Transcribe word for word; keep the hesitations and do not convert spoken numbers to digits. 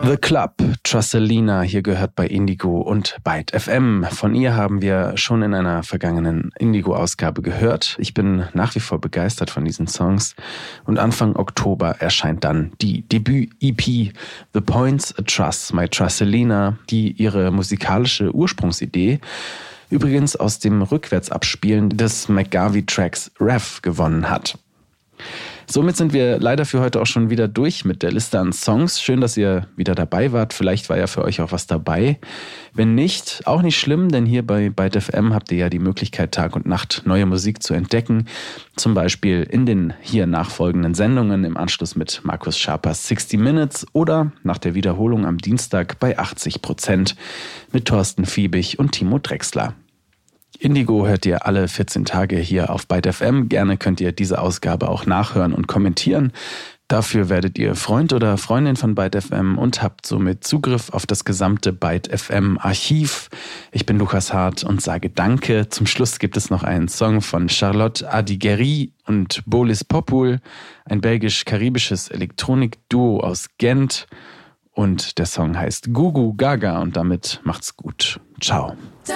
The Club, Trusselina, hier gehört bei Indigo und Byte F M. Von ihr haben wir schon in einer vergangenen Indigo-Ausgabe gehört. Ich bin nach wie vor begeistert von diesen Songs. Und Anfang Oktober erscheint dann die Debüt-E P The Points A Truss, My Trusselina, die ihre musikalische Ursprungsidee übrigens aus dem Rückwärtsabspielen des McGarvey-Tracks Rev gewonnen hat. Somit sind wir leider für heute auch schon wieder durch mit der Liste an Songs. Schön, dass ihr wieder dabei wart. Vielleicht war ja für euch auch was dabei. Wenn nicht, auch nicht schlimm, denn hier bei Byte F M habt ihr ja die Möglichkeit, Tag und Nacht neue Musik zu entdecken. Zum Beispiel in den hier nachfolgenden Sendungen im Anschluss mit Markus Scharpers sixty Minutes oder nach der Wiederholung am Dienstag bei achtzig Prozent mit Thorsten Fiebig und Timo Drechsler. Indigo hört ihr alle vierzehn Tage hier auf Byte F M. Gerne könnt ihr diese Ausgabe auch nachhören und kommentieren. Dafür werdet ihr Freund oder Freundin von Byte F M und habt somit Zugriff auf das gesamte Byte F M Archiv. Ich bin Lukas Hart und sage Danke. Zum Schluss gibt es noch einen Song von Charlotte Adigéry und Bolis Popul, ein belgisch-karibisches Elektronik-Duo aus Gent. Und der Song heißt Gugu Gaga und damit macht's gut. Ciao.